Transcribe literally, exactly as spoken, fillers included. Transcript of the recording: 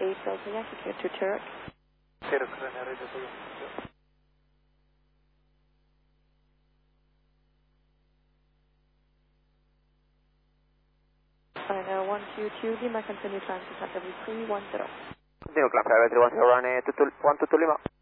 eight Delta Yankee, clear to Turek. Turek, runway right Delta Yankee. Final one two two, Lima, continue climb to Santander three one zero. Continue climb, flight three one zero, run uh, two two one two two Lima.